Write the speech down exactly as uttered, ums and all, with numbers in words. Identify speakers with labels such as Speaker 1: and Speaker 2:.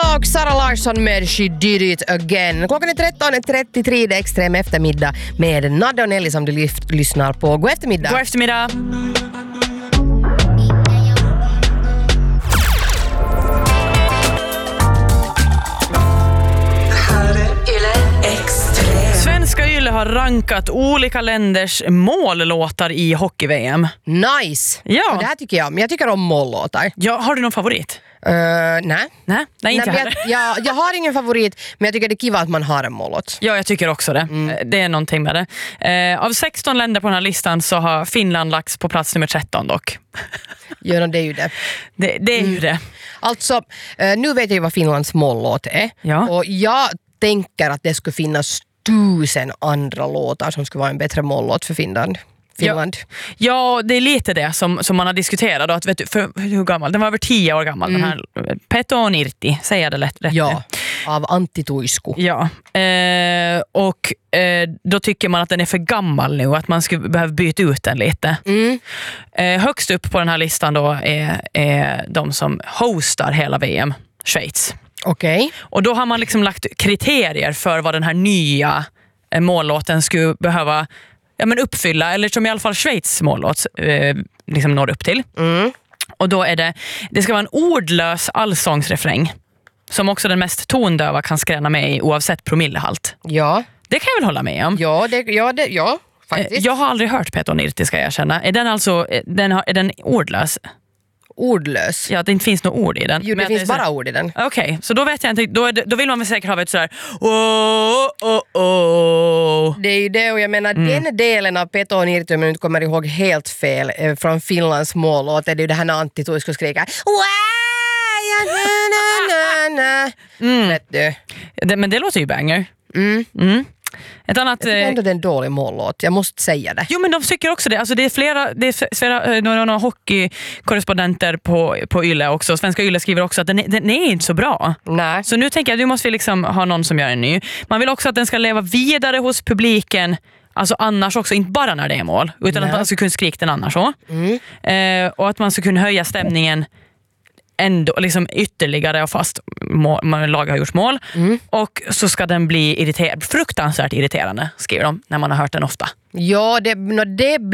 Speaker 1: Sia och Sara Larsson med She Did It Again. Klockan är tretton trettiotre, det är extrem eftermiddag med Nadja och Nelly som du lyft, lyssnar på. God eftermiddag.
Speaker 2: God eftermiddag. Svenska Yle har rankat olika länders mållåtar i hockey-V M.
Speaker 1: Nice.
Speaker 2: Ja.
Speaker 1: Det här tycker jag. Men jag tycker om mållåtar.
Speaker 2: Ja, har du någon favorit?
Speaker 1: Uh, nej.
Speaker 2: Nej, nej inte
Speaker 1: nej,
Speaker 2: heller.
Speaker 1: Jag, jag, jag har ingen favorit, men jag tycker det är kiva att man har en mållåt.
Speaker 2: Ja, jag tycker också det. Mm. Det är någonting med det. Eh, av sexton länder på den här listan så har Finland lagts på plats nummer tretton dock.
Speaker 1: Ja, det är ju det.
Speaker 2: Det, det är mm. ju det.
Speaker 1: Alltså, uh, nu vet jag ju vad Finlands mållåt är.
Speaker 2: Ja.
Speaker 1: Och jag tänker att det skulle finnas tusen andra låtar som skulle vara en bättre mållåt för Finland. Finland.
Speaker 2: Ja, ja, det är lite det som, som man har diskuterat då, att vet du, för, hur gammal? Den var över tio år gammal, mm. den här Peto Nirti, säger jag det lätt rätt?
Speaker 1: Ja, av Antti Tuisku.
Speaker 2: Ja, eh, och eh, då tycker man att den är för gammal nu, att man skulle behöva byta ut den lite.
Speaker 1: Mm.
Speaker 2: Eh, högst upp på den här listan då är, är de som hostar hela V M, Schweiz.
Speaker 1: Okej. Okay.
Speaker 2: Och då har man liksom lagt kriterier för vad den här nya eh, mållåten skulle behöva ja, men uppfylla, eller som i alla fall Schweiz mållåt eh, liksom når upp till.
Speaker 1: Mm.
Speaker 2: Och då är det, det ska vara en ordlös allsångsrefräng som också den mest tondöva kan skräna med i oavsett promillehalt.
Speaker 1: Ja.
Speaker 2: Det kan jag väl hålla med om.
Speaker 1: Ja, det, ja, det, ja faktiskt.
Speaker 2: Eh, jag har aldrig hört Peto Nirti, ska jag erkänna. Är den alltså, den, är den ordlös?
Speaker 1: Ordlös.
Speaker 2: Ja, det inte finns något ord i den.
Speaker 1: Jo, det
Speaker 2: men
Speaker 1: finns
Speaker 2: det
Speaker 1: bara
Speaker 2: så...
Speaker 1: ord i den.
Speaker 2: Okej, okay, så då vet jag inte, då, det, då vill man väl säkert ha ett sådär oh, oh, oh.
Speaker 1: Det är ju det, och jag menar mm. den delen av Peto Nirti, om jag inte kommer ihåg helt fel, eh, från Finlands mållåt, är det ju det här när Antti Tuisku skriker mm. Vet du?
Speaker 2: Det, men det låter ju banger.
Speaker 1: Mm.
Speaker 2: Mm. Ett annat,
Speaker 1: jag tycker ändå det är en dålig mållåt, jag måste säga det.
Speaker 2: Jo, men de tycker också det. Alltså, det är flera, det är flera några, några hockeykorrespondenter på, på Yle också. Svenska Yle skriver också att den är, den är inte så bra.
Speaker 1: Nej.
Speaker 2: Så nu tänker jag att du måste liksom ha någon som gör en ny. Man vill också att den ska leva vidare hos publiken. Alltså annars också, inte bara när det är mål, utan Nej. Att man ska kunna skrika den annars så.
Speaker 1: Mm.
Speaker 2: Eh, och att man ska kunna höja stämningen ändå liksom ytterligare och fast mål, lag har gjort mål. Mm. Och så ska den bli irriter- fruktansvärt irriterande, skriver de, när man har hört den ofta.
Speaker 1: Ja, det, det